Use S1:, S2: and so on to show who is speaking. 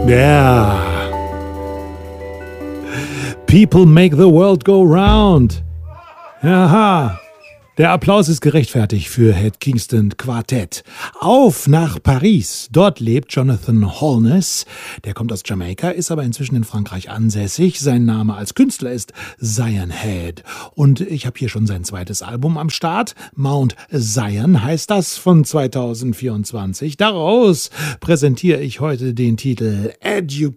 S1: Yeah. People make the world go round. Aha. Der Applaus ist gerechtfertigt für Het Kingston Quartett. Auf nach Paris. Dort lebt Jonathan Holness. Der kommt aus Jamaika, ist aber inzwischen in Frankreich ansässig. Sein Name als Künstler ist Zion Head. Und ich habe hier schon sein zweites Album am Start. Mount Zion heißt das, von 2024. Daraus präsentiere ich heute den Titel Education.